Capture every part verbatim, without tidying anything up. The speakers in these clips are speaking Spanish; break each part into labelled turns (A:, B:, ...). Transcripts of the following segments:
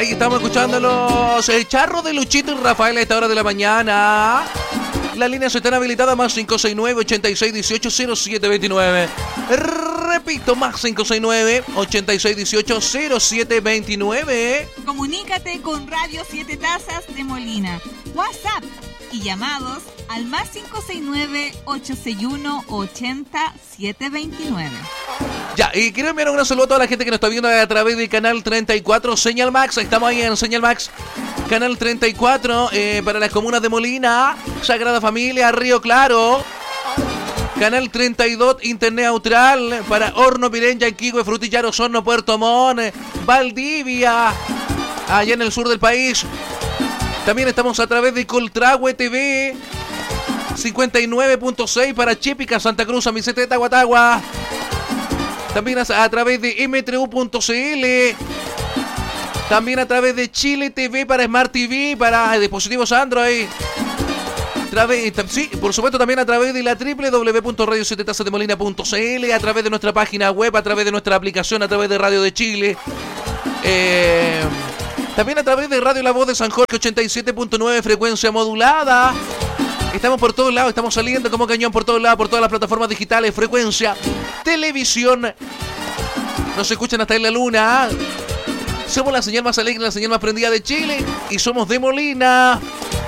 A: ahí estamos escuchando los el charro de Luchito y Rafael a esta hora de la mañana. Las líneas están habilitadas más cinco seis nueve, ochenta y seis dieciocho, cero siete veintinueve. Repito, más cinco seis nueve, ochenta y seis dieciocho, cero siete veintinueve.
B: Comunícate con Radio Siete Tazas de Molina. WhatsApp y llamados al más cinco seis nueve, ocho seis uno, ochenta, siete veintinueve.
A: Ya, y quiero enviar un gran saludo a toda la gente que nos está viendo a través del canal treinta y cuatro Señal Max. Estamos ahí en Señal Max, canal treinta y cuatro, eh, para las comunas de Molina, Sagrada Familia, Río Claro. Canal treinta y dos, Internet Austral, para Horno, Pirén, Yanquihue, Frutillar, Osorno, Puerto Montt, Valdivia, allá en el sur del país. También estamos a través de Coltragüe T V, cincuenta y nueve punto seis para Chípica, Santa Cruz, Amisete, Guatagua. También a, a través de M tres U punto C L. También a través de Chile T V para Smart T V, para dispositivos Android. Través, sí, por supuesto, también a través de la doble u doble u doble u punto radio siete tazas de molina punto c l, a través de nuestra página web, a través de nuestra aplicación, a través de Radio de Chile. Eh, también a través de Radio La Voz de San Jorge, ochenta y siete punto nueve, frecuencia modulada. Estamos por todos lados, estamos saliendo como cañón por todos lados, por todas las plataformas digitales, frecuencia, televisión. Nos escuchan hasta en la luna. Somos la señal más alegre, la señal más prendida de Chile y somos de Molina.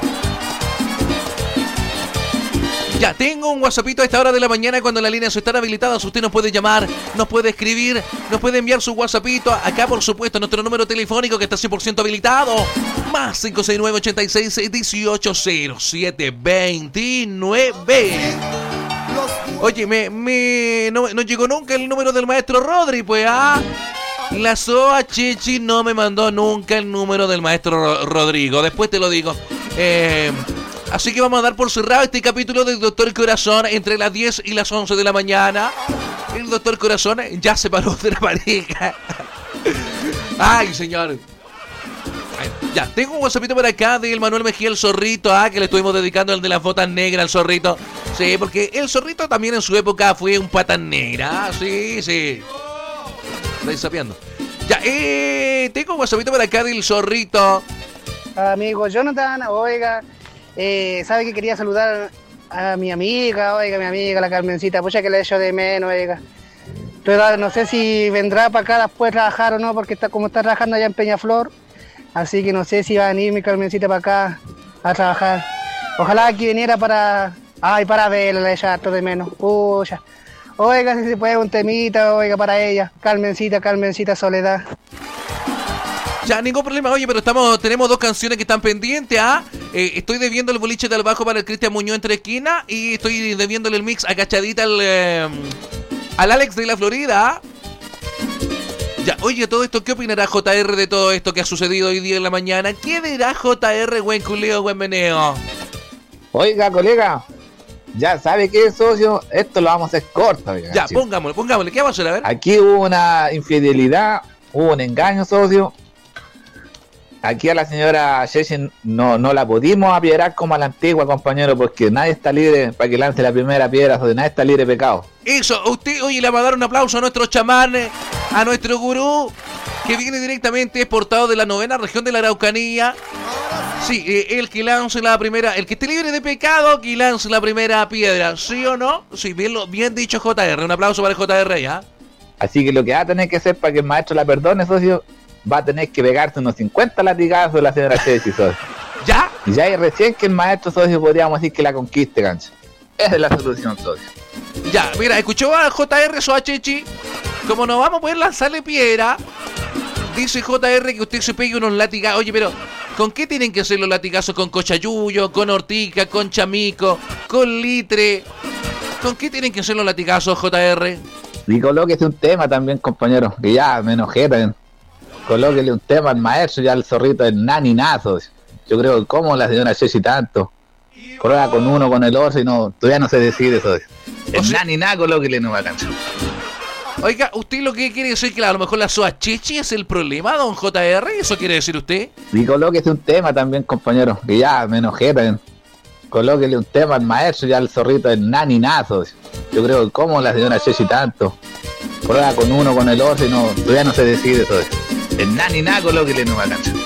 A: Ya, tengo un WhatsAppito a esta hora de la mañana cuando las líneas están habilitadas. Usted nos puede llamar, nos puede escribir, nos puede enviar su WhatsAppito. Acá, por supuesto, nuestro número telefónico que está cien por ciento habilitado. Más cinco seis nueve, ochenta y seis, dieciocho, cero siete veintinueve. Oye, me, me, no, no llegó nunca el número del maestro Rodri, pues, ah. La Soa Chichi no me mandó nunca el número del maestro Ro- Rodrigo. Después te lo digo. Eh... Así que vamos a dar por cerrado este capítulo del Doctor Corazón entre las diez y las once de la mañana. El Doctor Corazón ya se paró de la pareja. Ay, señor. Ya, tengo un WhatsAppito por acá del Manuel Mejía, el Zorrito, ah, que le estuvimos dedicando el de las botas negras al Zorrito. Sí, porque el Zorrito también en su época fue un pata negra. Sí, sí. Estoy sapeando. Ya, eh, tengo un WhatsAppito por acá del Zorrito.
C: Amigo Jonathan, oiga... Eh, sabe que quería saludar a mi amiga, oiga, mi amiga, la Carmencita, pucha que le echo de menos, oiga. Pero no sé si vendrá para acá después a trabajar o no, porque está como está trabajando allá en Peñaflor, así que no sé si va a venir mi Carmencita para acá a trabajar. Ojalá que viniera para, ay, para verla, le echo harto de menos, pucha. Oiga, si se puede un temita, oiga, para ella, Carmencita, Carmencita Soledad.
A: Ya, ningún problema. Oye, pero estamos tenemos dos canciones que están pendientes, ¿ah? Eh, estoy debiendo el boliche del bajo para el Cristian Muñoz entre esquina y estoy debiéndole el mix agachadita al, eh, al Alex de la Florida, ¿ah? Ya, oye, todo esto, ¿qué opinará J R de todo esto que ha sucedido hoy día en la mañana? ¿Qué dirá J R, buen culeo, buen meneo?
D: Oiga, colega, ya sabe qué, socio, esto lo vamos a hacer corto. Oiga,
A: ya,
D: chico.
A: pongámosle, pongámosle, ¿qué vamos a hacer? A ver.
D: Aquí hubo una infidelidad, hubo un engaño, socio. Aquí a la señora Chechen no, no la pudimos apiedrar como a la antigua, compañero, porque nadie está libre para que lance la primera piedra, socio, nadie está libre de pecado.
A: Eso, usted, oye, le va a dar un aplauso a nuestro chamán, a nuestro gurú, que viene directamente exportado de la novena región de la Araucanía. Sí, eh, el que lance la primera, el que esté libre de pecado, que lance la primera piedra, ¿sí o no? Sí, bien, lo, bien dicho, J R, un aplauso para el J R, ¿ya?
D: Así que lo que va a tener que hacer para que el maestro la perdone, socio, va a tener que pegarse unos cincuenta latigazos de la señora Chechi, socio.
A: ¿Ya?
D: Y ya hay recién que el maestro, socio, podríamos decir que la conquiste, cancha. Esa es la solución, socio.
A: Ya, mira, escuchó a J R Soa Chechi. Como no vamos a poder lanzarle piedra, dice J R que usted se pegue unos latigazos. Oye, pero ¿con qué tienen que ser los latigazos? ¿Con cochayuyo, con ortica, con chamico, con litre? ¿Con qué tienen que ser los latigazos, J R?
D: Y colóquese un tema también, compañero, que ya me enojé también. Colóquele un tema al maestro, ya al Zorrito, el naninazo. Yo creo, ¿cómo la señora Chechi tanto? Prueba con uno, con el otro y no, todavía no se decide eso. El o sea, naniná, colóquele no va a cantar.
A: Oiga, ¿usted lo que quiere decir que a lo mejor la Soa Chechi es el problema, don J R? ¿Eso quiere decir usted?
D: Y colóquese un tema también, compañero, que ya me enojé también. Colóquele un tema al maestro, ya al Zorrito, el naninazo. Yo creo, ¿cómo la señora Chechi tanto? Prueba con uno, con el otro y no, todavía no se decide eso. El nani naco lo que le no va a cantar.